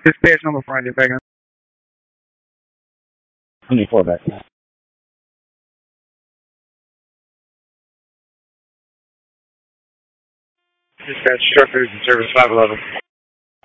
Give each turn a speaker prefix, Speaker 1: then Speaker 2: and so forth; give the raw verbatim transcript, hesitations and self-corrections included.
Speaker 1: Dispatch number four hundred back on.
Speaker 2: twenty-four back.
Speaker 1: Dispatch truckers in service five eleven.